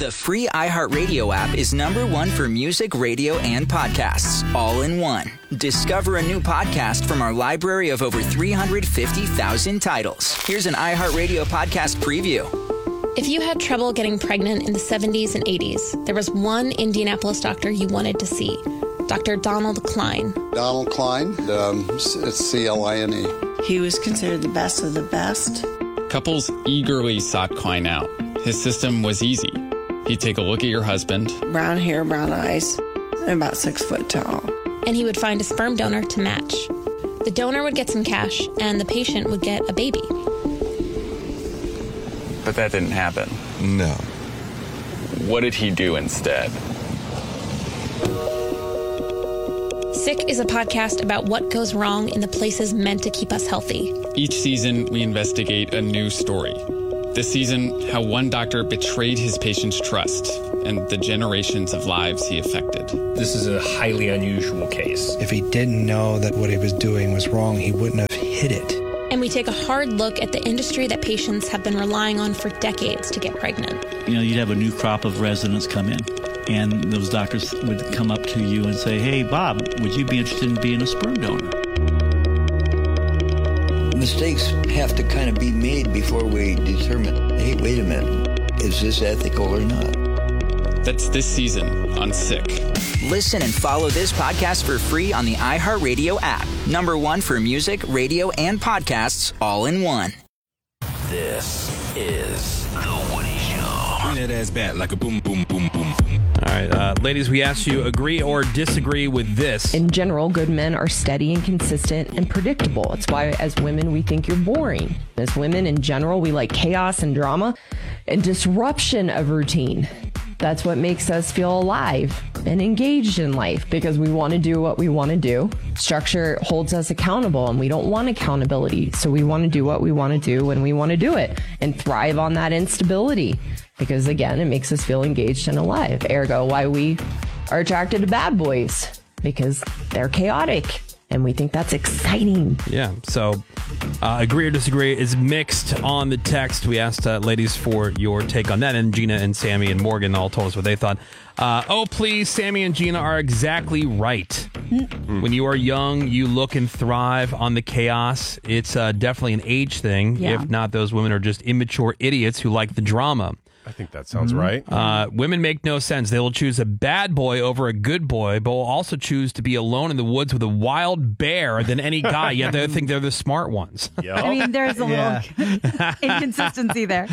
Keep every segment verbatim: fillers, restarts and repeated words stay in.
The free iHeartRadio app is number one for music, radio, and podcasts, all in one. Discover a new podcast from our library of over three hundred fifty thousand titles. Here's an iHeartRadio podcast preview. If you had trouble getting pregnant in the seventies and eighties, there was one Indianapolis doctor you wanted to see, Doctor Donald Klein. Donald Klein, um, it's C L I N E. He was considered the best of the best. Couples eagerly sought Klein out. His system was easy. He'd take a look at your husband. Brown hair, brown eyes, and about six foot tall. And he would find a sperm donor to match. The donor would get some cash, and the patient would get a baby. But that didn't happen. No. What did he do instead? Sick is a podcast about what goes wrong in the places meant to keep us healthy. Each season, we investigate a new story. This season, how one doctor betrayed his patient's trust and the generations of lives he affected. This is a highly unusual case. If he didn't know that what he was doing was wrong, he wouldn't have hid it. And we take a hard look at the industry that patients have been relying on for decades to get pregnant. You know, you'd have a new crop of residents come in, and those doctors would come up to you and say, hey, Bob, would you be interested in being a sperm donor? Mistakes have to kind of be made before we determine, hey, wait a minute, is this ethical or not? That's this season on Sick. Listen and follow this podcast for free on the iHeartRadio app. Number one for music, radio, and podcasts, all in one. This is The Woody Show. Bring that ass back like a boom, boom, boom, boom. All right, uh, ladies, we asked you agree or disagree with this. In general, good men are steady and consistent and predictable. It's why, as women, we think you're boring. As women, in general, we like chaos and drama and disruption of routine. That's what makes us feel alive and engaged in life, because we want to do what we want to do. Structure holds us accountable, and we don't want accountability. So we want to do what we want to do when we want to do it and thrive on that instability, because, again, it makes us feel engaged and alive. Ergo, why we are attracted to bad boys, because they're chaotic. And we think that's exciting. Yeah. So uh, agree or disagree is mixed on the text. We asked uh, ladies for your take on that. And Gina and Sammy and Morgan all told us what they thought. Uh, oh, please, Sammy and Gina are exactly right. Mm-hmm. When you are young, you look and thrive on the chaos. It's uh, definitely an age thing. Yeah. If not, those women are just immature idiots who like the drama. I think that sounds mm-hmm. right. Uh, women make no sense. They will choose a bad boy over a good boy, but will also choose to be alone in the woods with a wild bear than any guy. Yet they think they're the smart ones. Yep. I mean, there's a yeah. little inconsistency there.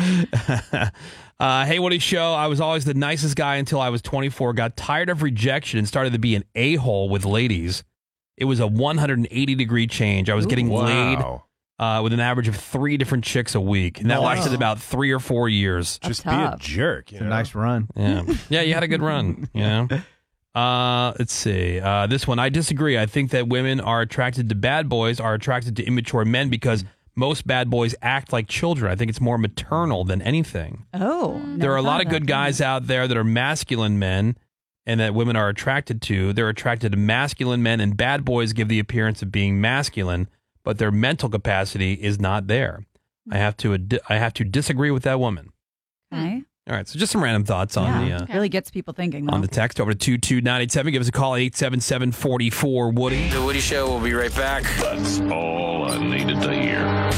Uh, hey, Woody Show. I was always the nicest guy until I was twenty-four. Got tired of rejection and started to be an a-hole with ladies. It was a one hundred eighty degree change. I was Ooh, getting wow. laid. Uh, with an average of three different chicks a week. And that wow. lasted about three or four years. Just be a jerk. You know? A nice run. Yeah. Yeah, you had a good run. You know? Uh, let's see. Uh, this one, I disagree. I think that women are attracted to bad boys, are attracted to immature men because most bad boys act like children. I think it's more maternal than anything. Oh. There are a lot of good guys out there that are masculine men and that women are attracted to. They're attracted to masculine men, and bad boys give the appearance of being masculine, but their mental capacity is not there. I have to ad- I have to disagree with that woman. Okay. All right, so just some random thoughts on yeah, the... Uh, okay. Really gets people thinking, though. On the text over to two two nine eight seven. Give us a call, eight seven seven, four four, Woody. The Woody Show will be right back. That's all I needed to hear.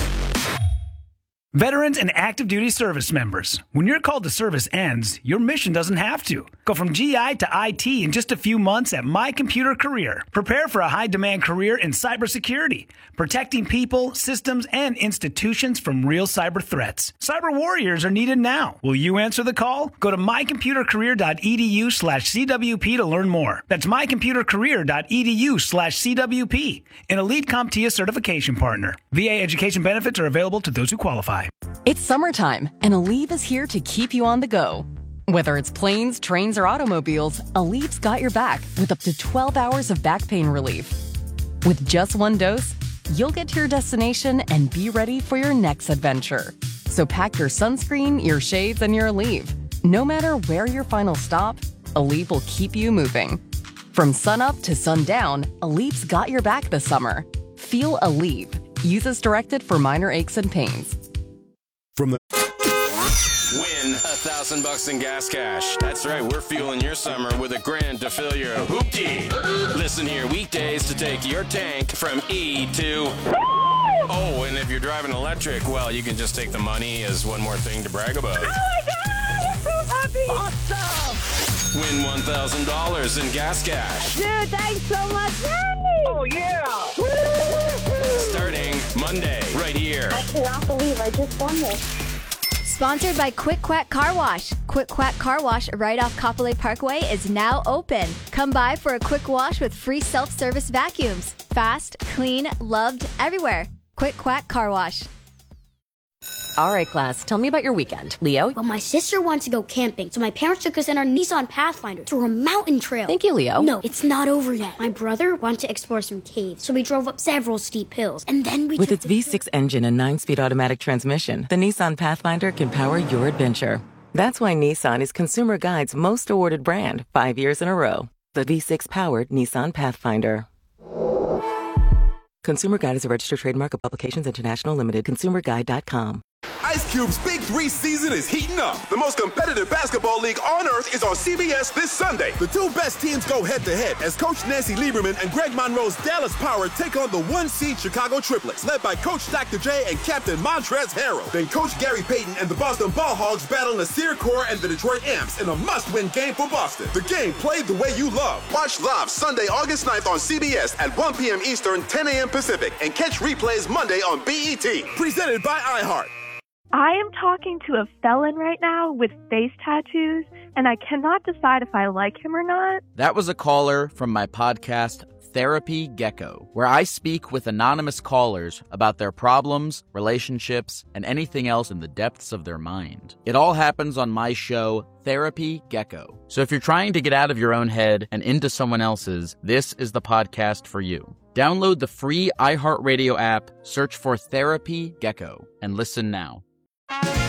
Veterans and active duty service members, when your call to service ends, your mission doesn't have to. Go from G I to I T in just a few months at My Computer Career. Prepare for a high-demand career in cybersecurity, protecting people, systems, and institutions from real cyber threats. Cyber warriors are needed now. Will you answer the call? Go to mycomputercareer.edu slash CWP to learn more. That's mycomputercareer.edu slash CWP, an Elite CompTIA certification partner. V A education benefits are available to those who qualify. It's summertime, and Aleve is here to keep you on the go. Whether it's planes, trains, or automobiles, Aleve's got your back with up to twelve hours of back pain relief. With just one dose, you'll get to your destination and be ready for your next adventure. So pack your sunscreen, your shades, and your Aleve. No matter where your final stop, Aleve will keep you moving. From sunup to sundown, Aleve's got your back this summer. Feel Aleve. Use as directed for minor aches and pains. From the... Win. win a thousand bucks in gas cash. That's right, we're fueling your summer with a grand to fill your hoopty. Listen here weekdays to take your tank from E to... Oh, and if you're driving electric, well, you can just take the money as one more thing to brag about. Oh my God, I'm so happy. Awesome. Win one thousand dollars in gas cash. Dude, thanks so much. Yay! Oh, yeah. Starting Monday, right here. I cannot believe I just won this. Sponsored by Quick Quack Car Wash. Quick Quack Car Wash right off Kapolei Parkway is now open. Come by for a quick wash with free self-service vacuums. Fast, clean, loved, everywhere. Quick Quack Car Wash. All right, class, tell me about your weekend. Leo? Well, my sister wanted to go camping, so my parents took us in our Nissan Pathfinder through a mountain trail. Thank you, Leo. No, it's not over yet. My brother wanted to explore some caves, so we drove up several steep hills, and then we With took its V six engine and nine-speed automatic transmission, the Nissan Pathfinder can power your adventure. That's why Nissan is Consumer Guide's most awarded brand, five years in a row. The V six-powered Nissan Pathfinder. Consumer Guide is a registered trademark of Publications International Limited. consumer guide dot com. Ice Cube's Big Three season is heating up. The most competitive basketball league on earth is on C B S this Sunday. The two best teams go head-to-head as Coach Nancy Lieberman and Greg Monroe's Dallas Power take on the one-seed Chicago Triplets, led by Coach Doctor J and Captain Montrezl Harrell. Then Coach Gary Payton and the Boston Ball Hogs battle Nasir Kaur and the Detroit Amps in a must-win game for Boston. The game played the way you love. Watch live Sunday, August ninth on C B S at one p.m. Eastern, ten a.m. Pacific, and catch replays Monday on B E T. Presented by iHeart. I am talking to a felon right now with face tattoos, and I cannot decide if I like him or not. That was a caller from my podcast, Therapy Gecko, where I speak with anonymous callers about their problems, relationships, and anything else in the depths of their mind. It all happens on my show, Therapy Gecko. So if you're trying to get out of your own head and into someone else's, this is the podcast for you. Download the free iHeartRadio app, search for Therapy Gecko, and listen now.